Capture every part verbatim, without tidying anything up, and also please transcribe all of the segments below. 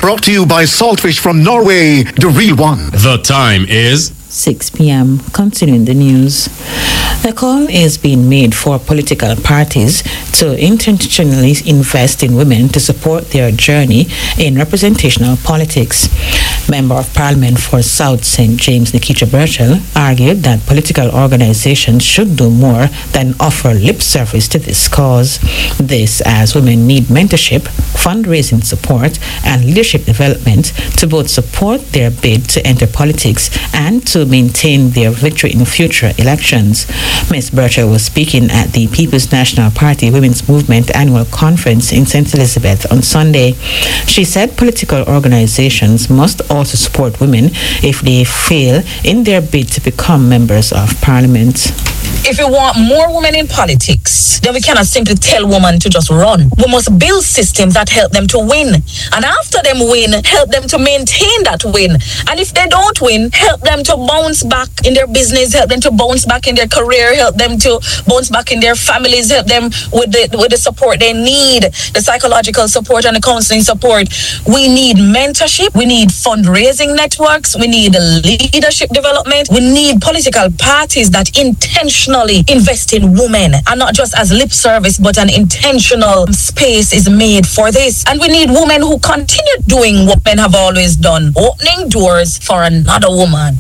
Brought to you by Saltfish from Norway, the real one. The time is six p.m. Continuing the news. The call is being made for political parties to intentionally invest in women to support their journey in representational politics. Member of Parliament for South Saint James, Nikisha Burchell, argued that political organizations should do more than offer lip service to this cause. This as women need mentorship, fundraising support, and leadership development to both support their bid to enter politics and to maintain their victory in future elections. Miz Burchell was speaking at the People's National Party Women's Movement Annual Conference in Saint Elizabeth on Sunday. She said political organizations must also support women if they fail in their bid to become members of Parliament. If we want more women in politics, then we cannot simply tell women to just run. We must build systems that help them to win. And after them win, help them to maintain that win. And if they don't win, help them to bounce back in their business, help them to bounce back in their career, help them to bounce back in their families, help them with the, with the support they need, the psychological support and the counseling support. We need mentorship. We need fundraising networks. We need leadership development. We need political parties that intentionally invest in women, and not just as lip service, but an intentional space is made for this. And we need women who continue doing what men have always done, opening doors for another woman.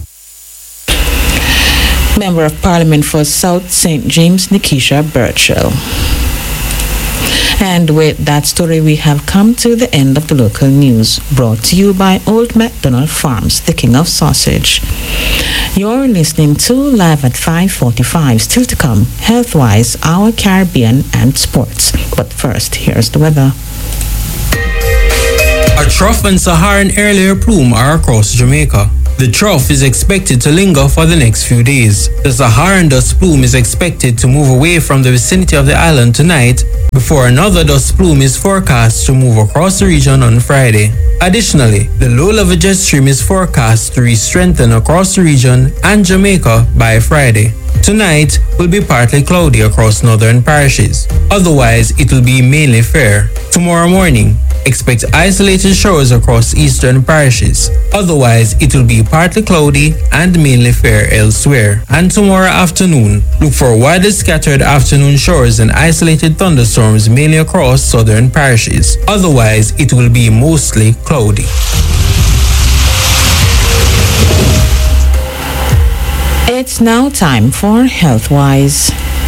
Member of Parliament for South Saint James, Nikisha Burchell. And with that story, we have come to the end of the local news, brought to you by Old MacDonald Farms, the king of sausage. You're listening to Live at five forty-five. Still to come, Healthwise, Our Caribbean and Sports. But first, here's the weather. A trough and Saharan air layer plume are across Jamaica. The trough is expected to linger for the next few days. The Saharan dust plume is expected to move away from the vicinity of the island tonight before another dust plume is forecast to move across the region on Friday. Additionally, the low-level jet stream is forecast to re-strengthen across the region and Jamaica by Friday. Tonight will be partly cloudy across northern parishes. Otherwise, it will be mainly fair. Tomorrow morning, expect isolated showers across eastern parishes. Otherwise, it will be partly cloudy and mainly fair elsewhere. And tomorrow afternoon, look for widely scattered afternoon showers and isolated thunderstorms mainly across southern parishes. Otherwise, it will be mostly cloudy. It's now time for Healthwise.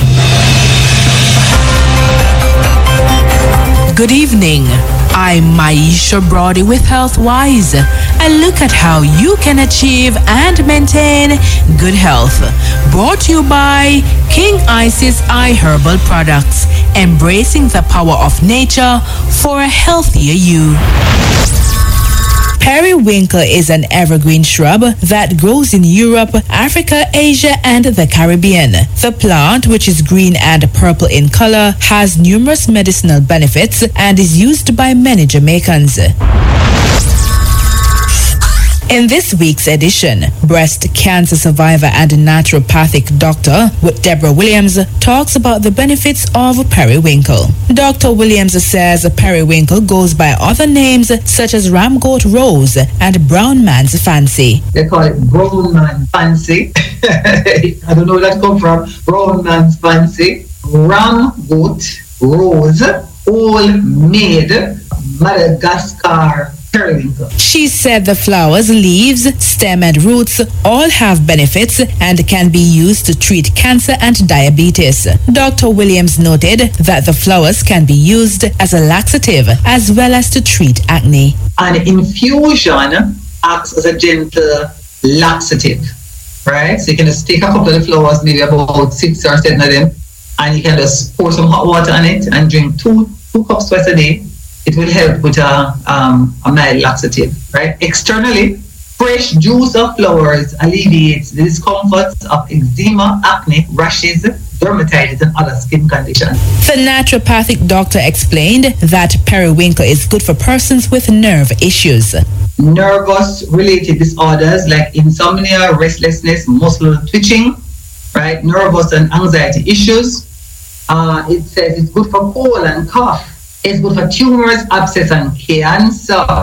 Good evening. I'm Maisha Brody with Healthwise. A look at how you can achieve and maintain good health. Brought to you by King Isis Eye Herbal Products, embracing the power of nature for a healthier you. Periwinkle is an evergreen shrub that grows in Europe, Africa, Asia, and the Caribbean. The plant, which is green and purple in color, has numerous medicinal benefits and is used by many Jamaicans. In this week's edition, breast cancer survivor and naturopathic doctor with Deborah Williams talks about the benefits of periwinkle. Doctor Williams says periwinkle goes by other names such as ramgoat rose and brown man's fancy. They call it brown man fancy. I don't know where that come from. Brown man's fancy. Ramgoat rose, all made Madagascar periwinkle. She said the flowers, leaves, stem and roots all have benefits and can be used to treat cancer and diabetes. Doctor Williams noted that the flowers can be used as a laxative as well as to treat acne. An infusion acts as a gentle laxative, right? So you can just take a couple of the flowers, maybe about six or seven of them, and you can just pour some hot water on it and drink two two cups twice a day. It will help with a, um, a mild laxative, right? Externally, fresh juice of flowers alleviates the discomforts of eczema, acne, rashes, dermatitis, and other skin conditions. The naturopathic doctor explained that periwinkle is good for persons with nerve issues. Nervous-related disorders like insomnia, restlessness, muscle twitching, right? Nervous and anxiety issues. Uh, it says it's good for cold and cough. It's good for tumors, abscess, and cancer.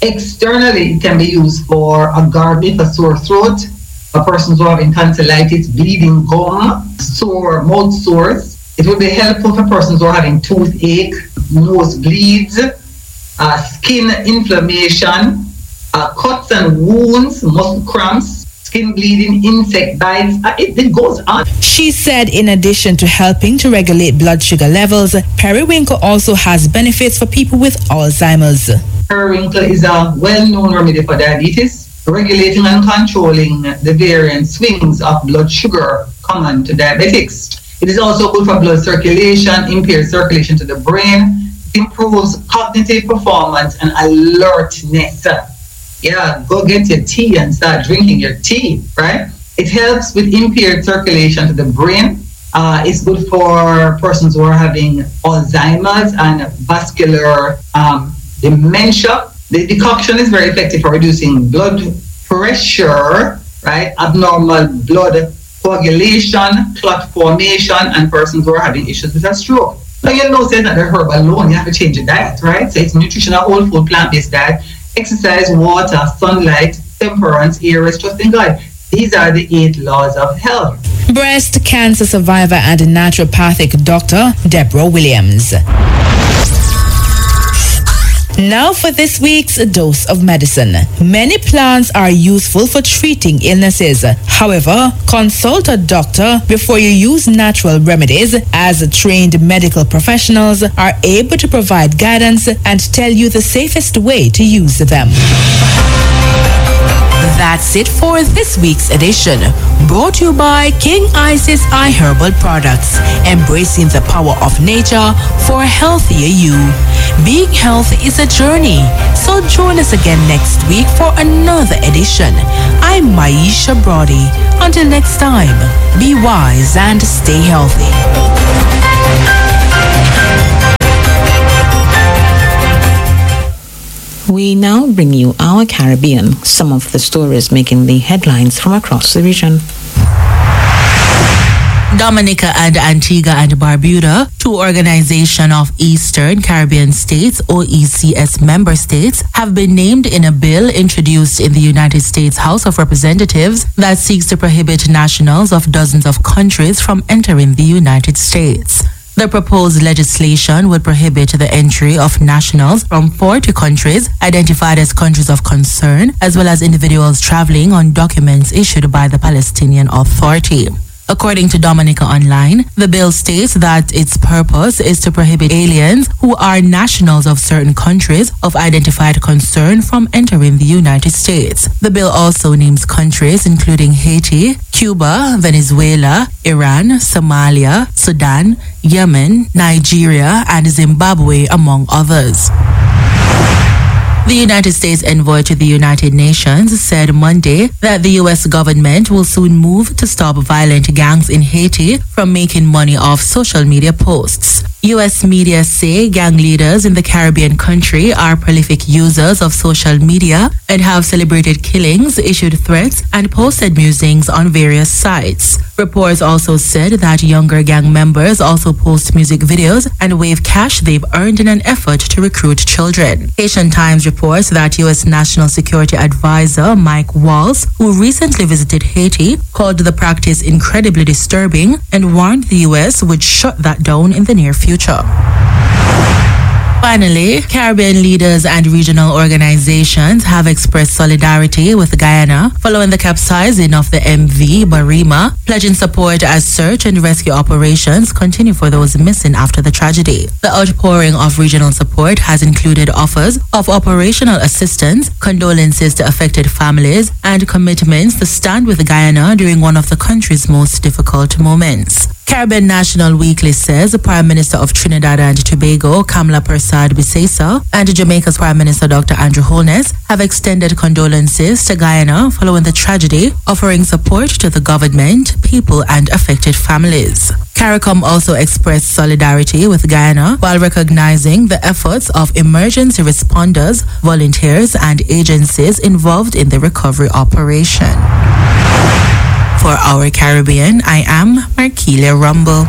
Externally, it can be used for a gargling, a sore throat, a person who having tonsillitis, bleeding gum, sore mouth sores. It will be helpful for persons who are having toothache, nose bleeds, uh, skin inflammation, uh, cuts and wounds, muscle cramps, skin bleeding, insect bites. Uh, it, it goes on. She said in addition to helping to regulate blood sugar levels, periwinkle also has benefits for people with Alzheimer's. Periwinkle is a well-known remedy for diabetes, regulating and controlling the variant swings of blood sugar common to diabetics. It is also good for blood circulation, impaired circulation to the brain. It improves cognitive performance and alertness. Yeah, go get your tea and start drinking your tea, right? It helps with impaired circulation to the brain. Uh, it's good for persons who are having Alzheimer's and vascular um, dementia. The decoction is very effective for reducing blood pressure, right? Abnormal blood coagulation, clot formation, and persons who are having issues with a stroke. Now, you know, it's not the herb alone. You have to change your diet, right? So it's nutritional, whole food, plant-based diet, exercise, water, sunlight, temperance, areas, trust in God. These are the eight laws of health. Breast cancer survivor and naturopathic doctor Deborah Williams. Now for this week's dose of medicine. Many plants are useful for treating illnesses. However, consult a doctor before you use natural remedies, as trained medical professionals are able to provide guidance and tell you the safest way to use them. That's it for this week's edition. Brought to you by King Isis iHerbal Products, embracing the power of nature for a healthier you. Being healthy is a journey, so join us again next week for another edition. I'm Maisha Brody. Until next time, be wise and stay healthy. We now bring you Our Caribbean, some of the stories making the headlines from across the region. Dominica and Antigua and Barbuda, two organizations of Eastern Caribbean states, O E C S member states, have been named in a bill introduced in the United States House of Representatives that seeks to prohibit nationals of dozens of countries from entering the United States. The proposed legislation would prohibit the entry of nationals from forty countries identified as countries of concern, as well as individuals traveling on documents issued by the Palestinian Authority. According to Dominica Online, the bill states that its purpose is to prohibit aliens who are nationals of certain countries of identified concern from entering the United States. The bill also names countries including Haiti, Cuba, Venezuela, Iran, Somalia, Sudan, Yemen, Nigeria, and Zimbabwe, among others. The United States envoy to the United Nations said Monday that the U S government will soon move to stop violent gangs in Haiti from making money off social media posts. U S media say gang leaders in the Caribbean country are prolific users of social media and have celebrated killings, issued threats, and posted musings on various sites. Reports also said that younger gang members also post music videos and wave cash they've earned in an effort to recruit children. Haitian Times reports that U S National Security Advisor Mike Waltz, who recently visited Haiti, called the practice incredibly disturbing and warned the U S would shut that down in the near future. Finally, Caribbean leaders and regional organizations have expressed solidarity with Guyana following the capsizing of the M V Barima, pledging support as search and rescue operations continue for those missing after the tragedy. The outpouring of regional support has included offers of operational assistance, condolences to affected families, and commitments to stand with Guyana during one of the country's most difficult moments. Caribbean National Weekly says the Prime Minister of Trinidad and Tobago, Kamala Persad Bissesa, and Jamaica's Prime Minister Doctor Andrew Holness have extended condolences to Guyana following the tragedy, offering support to the government, people, and affected families. CARICOM also expressed solidarity with Guyana while recognizing the efforts of emergency responders, volunteers, and agencies involved in the recovery operation. For Our Caribbean, I am Markelia Rumble.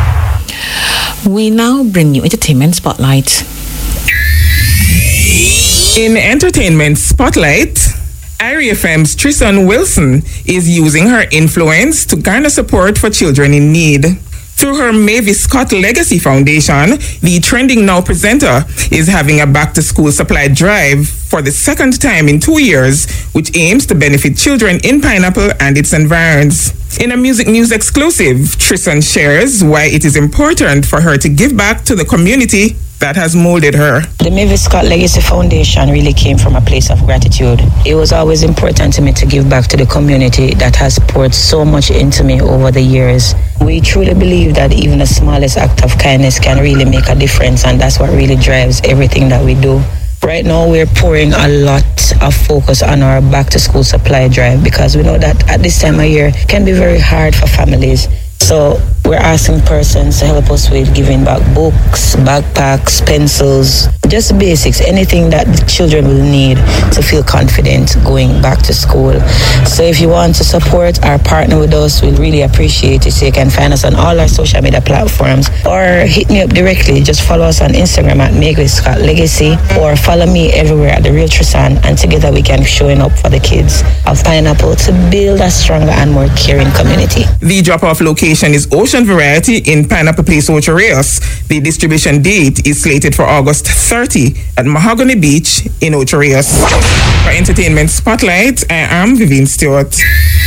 We now bring you Entertainment Spotlight. In entertainment spotlight, I R I F M's Tristan Wilson is using her influence to garner support for children in need. Through her Mavis Scott Legacy Foundation, the Trending Now presenter is having a back-to-school supply drive for the second time in two years, which aims to benefit children in Pineapple and its environs. In a Music News exclusive, Tristan shares why it is important for her to give back to the community that has molded her. The Mavis Scott Legacy Foundation really came from a place of gratitude. It was always important to me to give back to the community that has poured so much into me over the years. We truly believe that even the smallest act of kindness can really make a difference, and that's what really drives everything that we do. Right now, we're pouring a lot of focus on our back-to-school supply drive because we know that at this time of year it can be very hard for families. So we're asking persons to help us with giving back books, backpacks, pencils, just basics, anything that the children will need to feel confident going back to school. So if you want to support or partner with us, we'll really appreciate it. So you can find us on all our social media platforms or hit me up directly. Just follow us on Instagram at Mavis Scott Legacy or follow me everywhere at The Real Tristan, and together we can be showing up for the kids of Pineapple to build a stronger and more caring community. The drop-off location is Ocean Variety in Pineapple Place, Ocho Rios. The distribution date is slated for August thirtieth at Mahogany Beach in Ocho Rios. For Entertainment Spotlight, I am Vivian Stewart.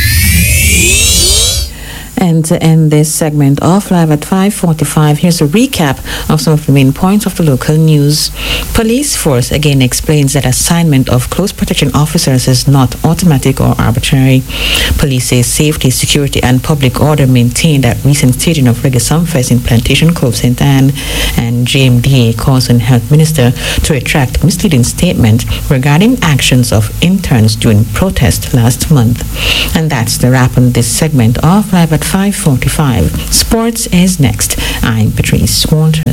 And to end this segment off live at five forty-five, here's a recap of some of the main points of the local news. Police force again explains that assignment of close protection officers is not automatic or arbitrary. Police say safety, security, and public order maintained at recent staging of Reggae Sumfest in Plantation Cove, Saint Anne. And J M D A calls on Health Minister to retract misleading statement regarding actions of interns during protest last month. And that's the wrap on this segment of live at five forty-five. Sports is next. I'm Patrice Walters.